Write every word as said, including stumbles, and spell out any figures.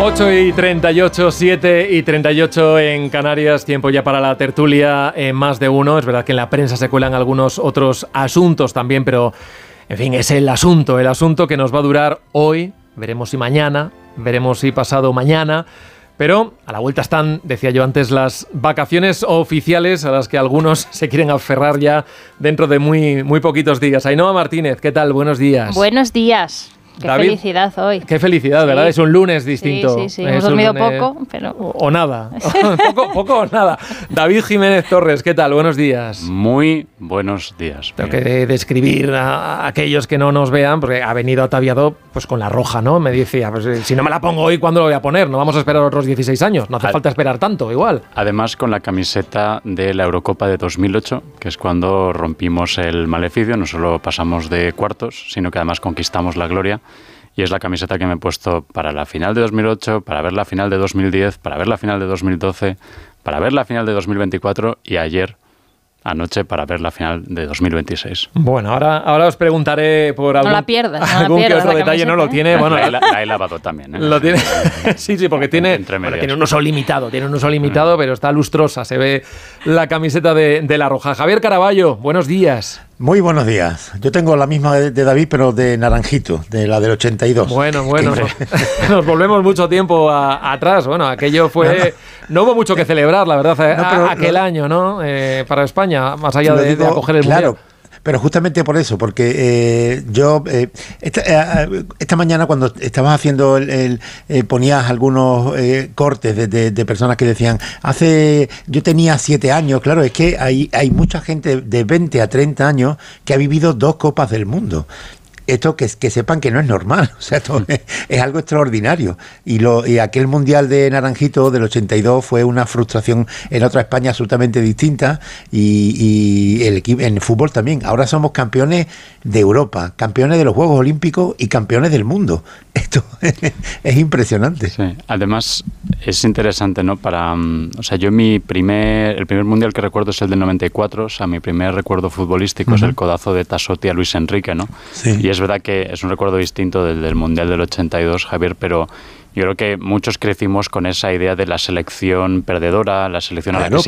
ocho y treinta y ocho, siete y treinta y ocho en Canarias, tiempo ya para la tertulia en Más de Uno. Es verdad que en la prensa se cuelan algunos otros asuntos también, pero en fin, es el asunto, el asunto que nos va a durar hoy, veremos si mañana, veremos si pasado mañana, pero a la vuelta están, decía yo antes, las vacaciones oficiales a las que algunos se quieren aferrar ya dentro de muy, muy poquitos días. Ainhoa Martínez, ¿qué tal? Buenos días. Buenos días. Qué David, felicidad hoy. Qué felicidad, ¿verdad? Sí. Es un lunes distinto. Sí, sí, sí. Hemos dormido lunes... poco, pero... O, o nada. poco, poco o nada. David Jiménez Torres, ¿qué tal? Buenos días. Muy buenos días. Tengo que describir a, a aquellos que no nos vean, porque ha venido ataviado pues con la roja, ¿no? Me decía, pues si no me la pongo hoy, ¿cuándo lo voy a poner? No vamos a esperar otros dieciséis años. No hace Ad... falta esperar tanto, igual. Además, con la camiseta de la Eurocopa de dos mil ocho, que es cuando rompimos el maleficio, no solo pasamos de cuartos, sino que además conquistamos la gloria. Y es la camiseta que me he puesto para la final de dos mil ocho, para ver la final de dos mil diez, para ver la final de dos mil doce, para ver la final de dos mil veinticuatro y ayer, anoche, para ver la final de dos mil veintiséis. Bueno, ahora, ahora os preguntaré por algún, no la pierdas, no algún la pierdas, que otro detalle. No lo tiene. Bueno, la, he, la he lavado también. ¿eh? Lo tiene. Sí, sí, porque tiene, bueno, tiene un uso limitado, tiene un uso limitado, mm. pero está lustrosa. Se ve la camiseta de, de la roja. Javier Caraballo, buenos días. Muy buenos días. Yo tengo la misma de, de David, pero de naranjito, de la del ochenta y dos. Bueno, bueno, nos, nos volvemos mucho tiempo a, atrás. Bueno, aquello fue... No, no hubo mucho que celebrar, la verdad, no, pero, a, aquel lo, año, ¿no? Eh, para España, más allá de, digo, de acoger el claro, Mundial. Pero justamente por eso, porque eh, yo eh, esta, eh, esta mañana cuando estabas haciendo el, el eh, ponías algunos eh, cortes de, de, de personas que decían, hace yo tenía siete años, claro, es que hay, hay mucha gente de veinte a treinta años que ha vivido dos Copas del Mundo. Esto que, que sepan que no es normal, o sea, esto es, es algo extraordinario. Y, lo, y aquel Mundial de Naranjito del ochenta y dos fue una frustración en otra España absolutamente distinta y, y el equipo en el fútbol también. Ahora somos campeones de Europa, campeones de los Juegos Olímpicos y campeones del mundo. Esto es impresionante. Sí, además es interesante, ¿no? Para, o sea, yo mi primer, el primer Mundial que recuerdo es el del noventa y cuatro, o sea, mi primer recuerdo futbolístico uh-huh. es el codazo de Tassotti a Luis Enrique, ¿no? Sí. Y es Es verdad que es un recuerdo distinto del, del Mundial del ochenta y dos, Javier, pero yo creo que muchos crecimos con esa idea de la selección perdedora, la selección a la claro, que